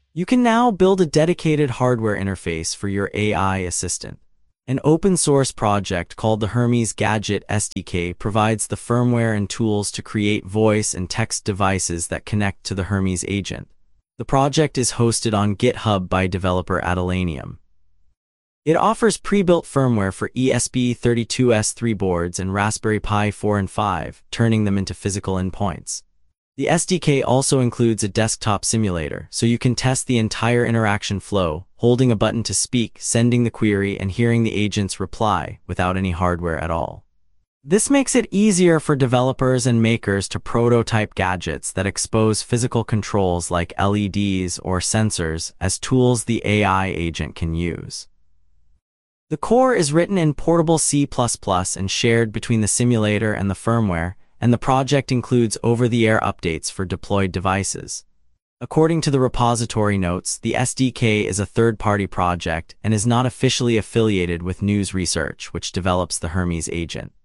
You can now build a dedicated hardware interface for your AI assistant. An open-source project called the Hermes Gadget SDK provides the firmware and tools to create voice and text devices that connect to the Hermes agent. The project is hosted on GitHub by developer Adelanium. It offers pre-built firmware for ESP32S3 boards and Raspberry Pi 4 and 5, turning them into physical endpoints. The SDK also includes a desktop simulator, so you can test the entire interaction flow, holding a button to speak, sending the query, and hearing the agent's reply without any hardware at all. This makes it easier for developers and makers to prototype gadgets that expose physical controls like LEDs or sensors as tools the AI agent can use. The core is written in portable C++ and shared between the simulator and the firmware, and the project includes over-the-air updates for deployed devices. According to the repository notes, the SDK is a third-party project and is not officially affiliated with News Research, which develops the Hermes agent.